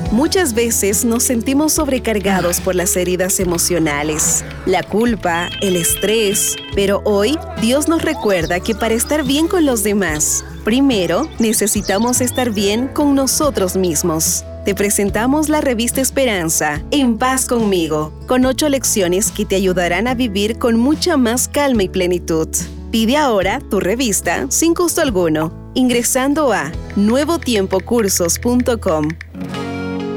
Muchas veces nos sentimos sobrecargados por las heridas emocionales, la culpa, el estrés, pero hoy Dios nos recuerda que para estar bien con los demás, primero necesitamos estar bien con nosotros mismos. Te presentamos la revista Esperanza, En Paz Conmigo, con 8 lecciones que te ayudarán a vivir con mucha más calma y plenitud. Pide ahora tu revista sin costo alguno, ingresando a nuevotiempocursos.com.